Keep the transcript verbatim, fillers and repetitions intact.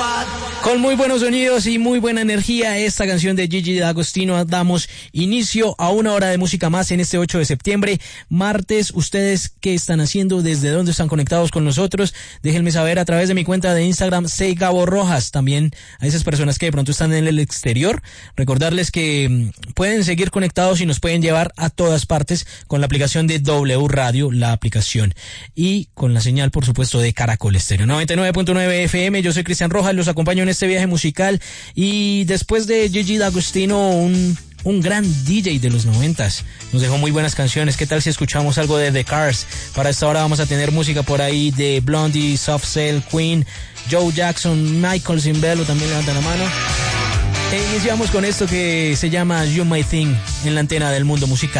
Con muy buenos sonidos y muy buena energía, esta canción de Gigi D'Agostino, damos inicio a una hora de música más en este ocho de septiembre, martes. ¿Ustedes qué están haciendo? ¿Desde dónde están conectados con nosotros? Déjenme saber a través de mi cuenta de Instagram, Sei Gabo Rojas. También a esas personas que de pronto están en el exterior, recordarles que pueden seguir conectados y nos pueden llevar a todas partes con la aplicación de W Radio, la aplicación, y con la señal, por supuesto, de Caracol Estéreo noventa y nueve punto nueve F M. Yo soy Cristian Rojas, los acompaño en este viaje musical, y después de Gigi D'Agostino, un un gran D J de los noventas, nos dejó muy buenas canciones. ¿Qué tal si escuchamos algo de The Cars? Para esta hora vamos a tener música por ahí de Blondie, Soft Cell, Queen, Joe Jackson, Michael Cimbello, también levantan la mano. E iniciamos con esto que se llama You My Thing en la antena del mundo musical.